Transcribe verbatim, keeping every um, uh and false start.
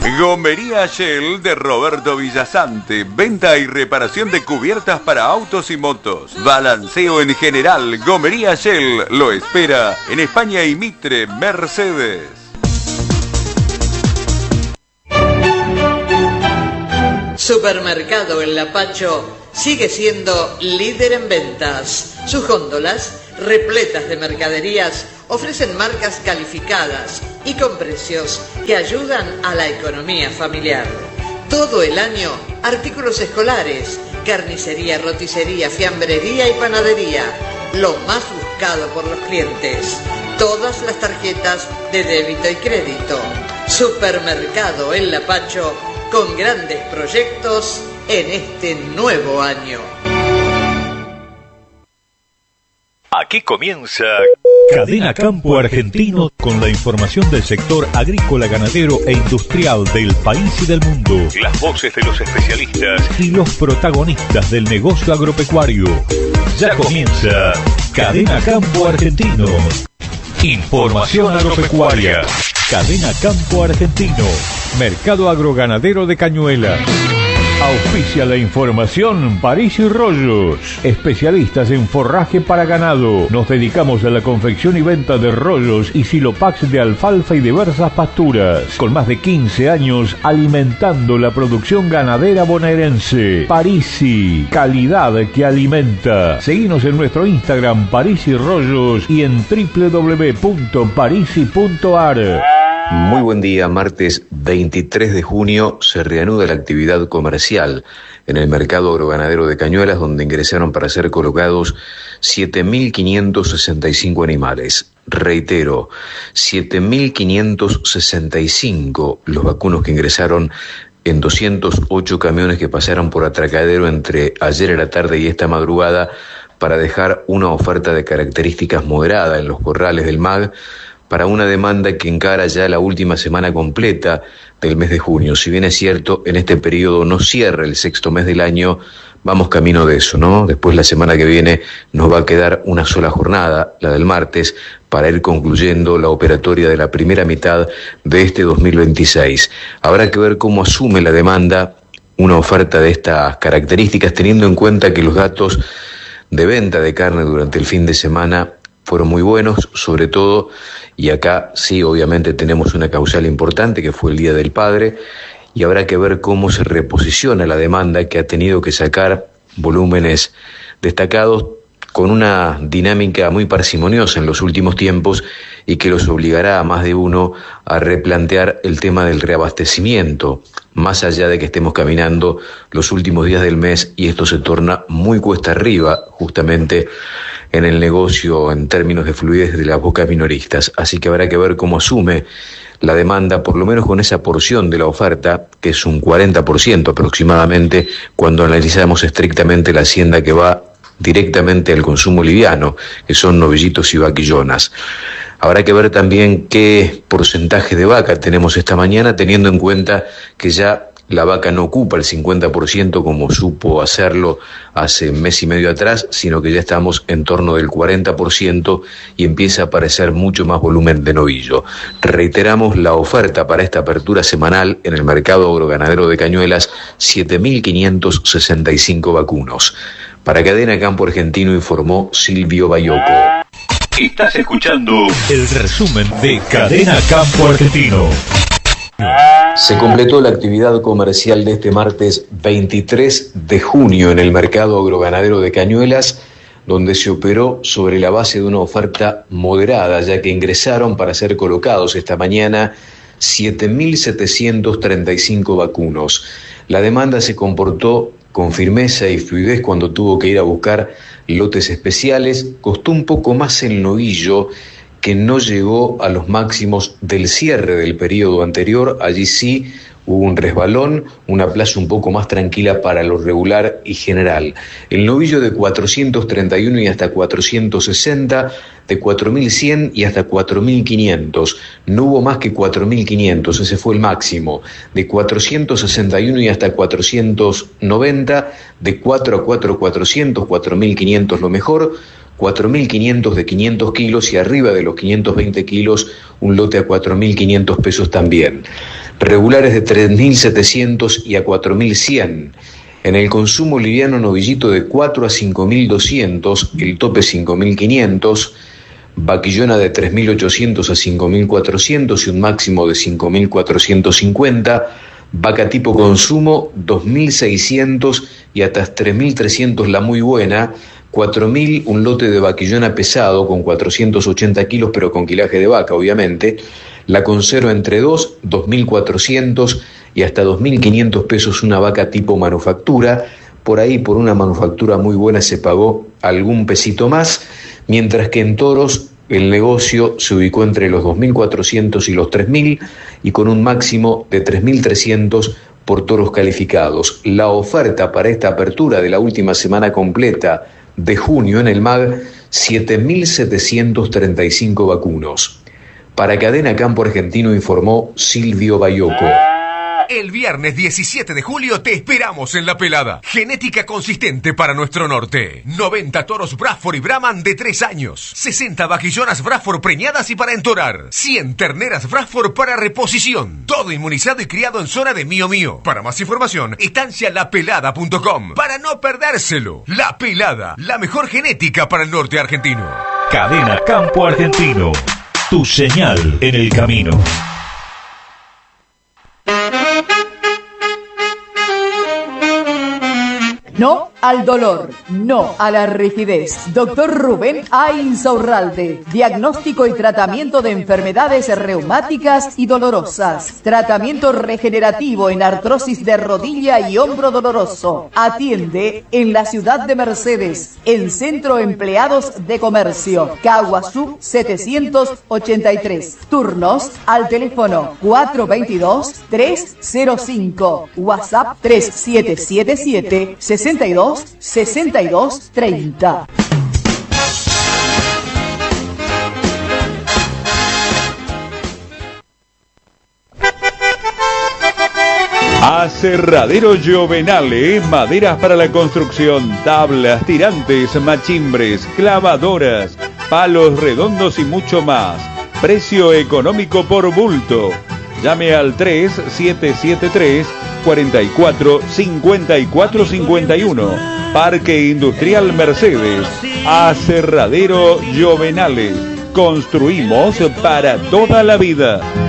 Gomería Shell de Roberto Villasante. Venta y reparación de cubiertas para autos y motos. Balanceo en general. Gomería Shell lo espera en España y Mitre, Mercedes. Supermercado El Lapacho sigue siendo líder en ventas. Sus góndolas, repletas de mercaderías, ofrecen marcas calificadas y con precios que ayudan a la economía familiar. Todo el año, artículos escolares, carnicería, roticería, fiambrería y panadería. Lo más buscado por los clientes. Todas las tarjetas de débito y crédito. Supermercado El Lapacho, con grandes proyectos en este nuevo año. Aquí comienza Cadena Campo Argentino con la información del sector agrícola, ganadero e industrial del país y del mundo. Las voces de los especialistas y los protagonistas del negocio agropecuario. Ya comienza Cadena Campo Argentino. Información agropecuaria. Cadena Campo Argentino. Mercado agroganadero de Cañuelas. Auspicia la información París y Rollos, especialistas en forraje para ganado. Nos dedicamos a la confección y venta de rollos y silopax de alfalfa y diversas pasturas. Con más de quince años alimentando la producción ganadera bonaerense. Parisi, calidad que alimenta. Seguinos en nuestro Instagram París y Rollos y en doble u doble u doble u punto parisi punto a r. Muy buen día, martes veintitrés de junio se reanuda la actividad comercial en el mercado agroganadero de Cañuelas, donde ingresaron para ser colocados siete mil quinientos sesenta y cinco animales. Reitero, siete mil quinientos sesenta y cinco los vacunos que ingresaron en doscientos ocho camiones que pasaron por atracadero entre ayer a la tarde y esta madrugada para dejar una oferta de características moderada en los corrales del M A G, para una demanda que encara ya la última semana completa del mes de junio. Si bien es cierto, en este periodo no cierra el sexto mes del año, vamos camino de eso, ¿no? Después la semana que viene nos va a quedar una sola jornada, la del martes, para ir concluyendo la operatoria de la primera mitad de este dos mil veintiséis. Habrá que ver cómo asume la demanda una oferta de estas características, teniendo en cuenta que los datos de venta de carne durante el fin de semana fueron muy buenos, sobre todo, y acá sí obviamente tenemos una causal importante que fue el Día del Padre, y habrá que ver cómo se reposiciona la demanda, que ha tenido que sacar volúmenes destacados con una dinámica muy parsimoniosa en los últimos tiempos y que los obligará a más de uno a replantear el tema del reabastecimiento, más allá de que estemos caminando los últimos días del mes y esto se torna muy cuesta arriba justamente en el negocio en términos de fluidez de las bocas minoristas. Así que habrá que ver cómo asume la demanda, por lo menos con esa porción de la oferta, que es un cuarenta por ciento aproximadamente, cuando analizamos estrictamente la hacienda que va directamente al consumo liviano, que son novillitos y vaquillonas. Habrá que ver también qué porcentaje de vaca tenemos esta mañana, teniendo en cuenta que ya la vaca no ocupa el cincuenta por ciento como supo hacerlo hace un mes y medio atrás, sino que ya estamos en torno del cuarenta por ciento y empieza a aparecer mucho más volumen de novillo. Reiteramos la oferta para esta apertura semanal en el mercado agroganadero de Cañuelas, siete mil quinientos sesenta y cinco vacunos. Para Cadena Campo Argentino informó Silvio Bayoco. Estás escuchando el resumen de Cadena Campo Argentino. Se completó la actividad comercial de este martes veintitrés de junio en el mercado agroganadero de Cañuelas, donde se operó sobre la base de una oferta moderada, ya que ingresaron para ser colocados esta mañana siete mil setecientos treinta y cinco vacunos. La demanda se comportó con firmeza y fluidez cuando tuvo que ir a buscar lotes especiales. Costó un poco más el novillo, que no llegó a los máximos del cierre del periodo anterior. Allí sí hubo un resbalón, una plaza un poco más tranquila para lo regular y general. El novillo de cuatrocientos treinta y uno y hasta cuatrocientos sesenta, de cuatro mil cien y hasta cuatro mil quinientos. No hubo más que cuatro mil quinientos, ese fue el máximo. De cuatrocientos sesenta y uno y hasta cuatrocientos noventa, de cuatro a cuatro, cuatrocientos, cuatro mil quinientos lo mejor. cuatro mil quinientos de quinientos kilos y arriba de los quinientos veinte kilos un lote a cuatro mil quinientos pesos también. regulares de tres mil setecientos y a cuatro mil cien. En el consumo liviano, novillito de cuatro a cinco mil doscientos, el tope cinco mil quinientos, vaquillona de tres mil ochocientos a cinco mil cuatrocientos y un máximo de cinco mil cuatrocientos cincuenta, vaca tipo consumo dos mil seiscientos y hasta tres mil trescientos la muy buena, cuatro mil un lote de vaquillona pesado con cuatrocientos ochenta kilos pero con quilaje de vaca obviamente, la conserva entre dos, dos mil cuatrocientos y hasta dos mil quinientos pesos una vaca tipo manufactura. Por ahí, por una manufactura muy buena, se pagó algún pesito más, mientras que en toros el negocio se ubicó entre los dos mil cuatrocientos y los tres mil y con un máximo de tres mil trescientos por toros calificados. La oferta para esta apertura de la última semana completa de junio en el M A G, siete mil setecientos treinta y cinco vacunos. Para Cadena Campo Argentino informó Silvio Bayoco. El viernes diecisiete de julio te esperamos en La Pelada. Genética consistente para nuestro norte. noventa toros Bradford y Brahman de tres años. sesenta vaquillonas Bradford preñadas y para entorar. cien terneras Bradford para reposición. Todo inmunizado y criado en zona de Mío Mío. Para más información, estancia la pelada punto com. Para no perdérselo. La Pelada, la mejor genética para el norte argentino. Cadena Campo Argentino. Tu señal en el camino. No al dolor, no a la rigidez. Doctor Rubén A. Insaurralde. Diagnóstico y tratamiento de enfermedades reumáticas y dolorosas. Tratamiento regenerativo en artrosis de rodilla y hombro doloroso. Atiende en la ciudad de Mercedes, en Centro Empleados de Comercio, Caguazú setecientos ochenta y tres. Turnos al teléfono cuatro dos dos, tres cero cinco. WhatsApp tres siete siete siete, sesenta y dos, sesenta y dos, treinta. Aserradero Giovenale, maderas para la construcción, tablas, tirantes, machimbres, clavadoras, palos redondos y mucho más. Precio económico por bulto. Llame al tres siete siete tres, cuatro cuatro, cinco cuatro cinco uno. Parque Industrial Mercedes. Aserradero Giovenale. Construimos para toda la vida.